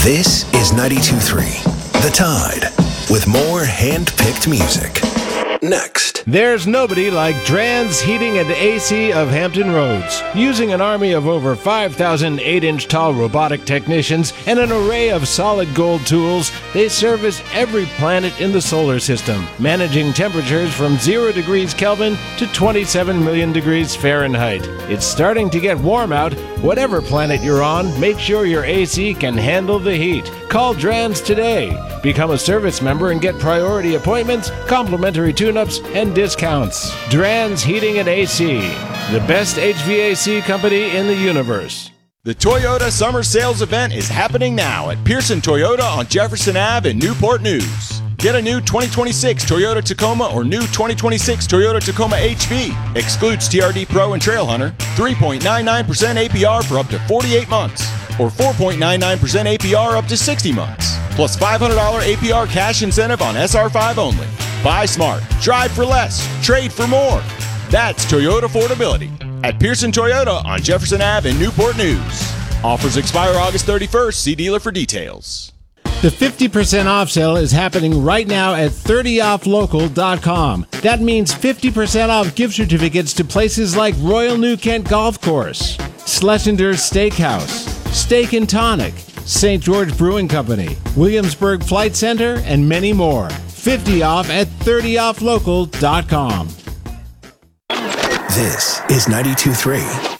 This is 92.3 The Tide, with more hand-picked music. Next. There's nobody like Drans Heating and AC of Hampton Roads. Using an army of over 5,000 8-inch tall robotic technicians and an array of solid gold tools, they service every planet in the solar system, managing temperatures from 0 degrees Kelvin to 27 million degrees Fahrenheit. It's starting to get warm out. Whatever planet you're on, make sure your AC can handle the heat. Call Drans today. Become a service member and get priority appointments, complimentary tune-ups, and discounts. Drans Heating and AC, the best HVAC company in the universe. The Toyota Summer Sales Event is happening now at Pearson Toyota on Jefferson Ave in Newport News. Get a new 2026 Toyota Tacoma or new 2026 Toyota Tacoma HV. Excludes TRD Pro and Trailhunter. 3.99% APR for up to 48 months. Or 4.99% APR up to 60 months. Plus $500 APR cash incentive on SR5 only. Buy smart. Drive for less. Trade for more. That's Toyota affordability at Pearson Toyota on Jefferson Ave in Newport News. Offers expire August 31st. See dealer for details. The 50% off sale is happening right now at 30offlocal.com. That means 50% off gift certificates to places like Royal New Kent Golf Course, Schlesinger's Steakhouse, Steak and Tonic, St. George Brewing Company, Williamsburg Flight Center, and many more. 50 off at 30offlocal.com. This is 92.3